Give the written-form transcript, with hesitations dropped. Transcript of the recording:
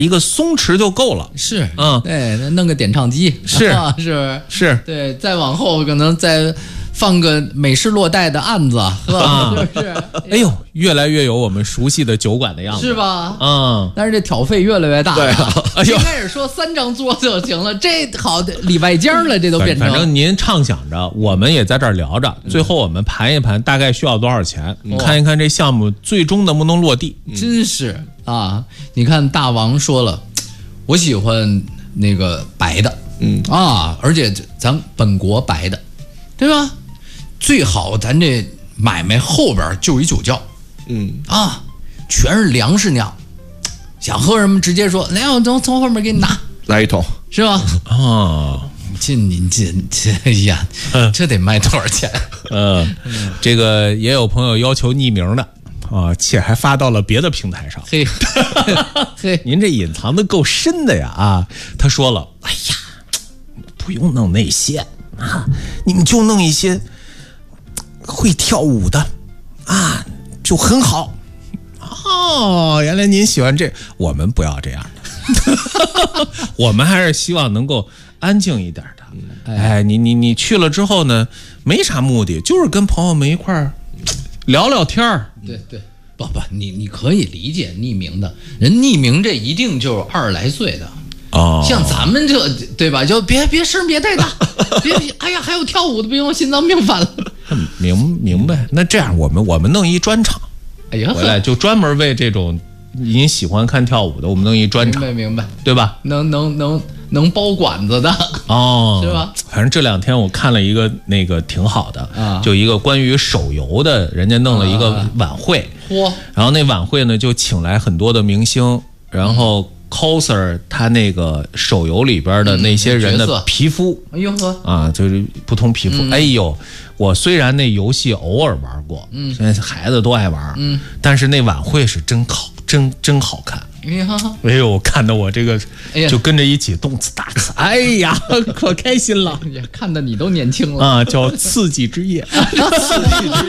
一个松弛就够了。 是，对，弄个点唱机是是，对，再往后可能再放个美式落袋的案子，是吧？是不是？ 哎呦，越来越有我们熟悉的酒馆的样子， 是吧？ 但是这挑费越来越大。 对啊， 一开始说3张桌就行了，这好的礼拜间了，这都变成。 反正您畅想着，我们也在这儿聊着，最后我们盘一盘，大概需要多少钱？看一看这项目最终能不能落地。 真是啊！你看大王说了，我喜欢那个白的，而且咱本国白的，对吧？最好咱这买卖后边就一酒窖，全是粮食酿，想喝什么直接说，来，我从后面给你拿来一桶， 是吧？这哎呀，这得卖多少钱？ 这个也有朋友要求匿名的啊，且还发到了别的平台上。嘿，您这隐藏的够深的呀啊！他说了，哎呀，不用弄那些啊，你们就弄一些会跳舞的啊，就很好。原来您喜欢这，我们不要这样的，我们还是希望能够安静一点的。哎，你去了之后呢，没啥目的，就是跟朋友们一块儿聊聊天儿。 对，不，你可以理解匿名的人，匿名这一定就是20来岁的。像咱们这对吧？就别声别太大，别哎呀，还有跳舞的，别用心脏病犯了。 明白。那这样我们弄一专场， 哎呀， 回来就专门为这种您喜欢看跳舞的，我们弄一专场， 明白， 对吧？ 能包管子的是吧？ 反正这2天我看了一个那个挺好的，就一个关于手游的，人家弄了一个晚会，然后那晚会呢就请来很多的明星，然后coser 他那个手游里边的那些人的皮肤， 哎呦呵，就是不同皮肤，哎呦，我虽然那游戏偶尔玩过，现在孩子都爱玩，但是那晚会是真好看。哎呦，看得我这个就跟着一起动次打次，哎呀，可开心了， 看得你都年轻了啊，叫刺激之夜。